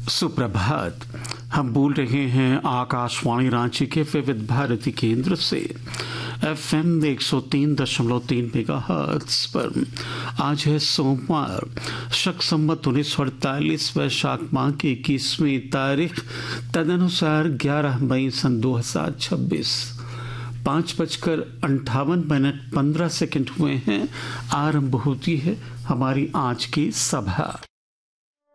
सुप्रभात। हम बोल रहे हैं आकाशवाणी रांची के विविध भारती केंद्र से FM 103.3 मेगाहर्ट्ज पर। आज है सोमवार, शक संवत 1948 वैशाख माह की 21वीं तारीख, तदनुसार 11 मई सन 2026। 5:58 15 सेकंड हुए हैं। आरंभ होती है हमारी आज की सभा।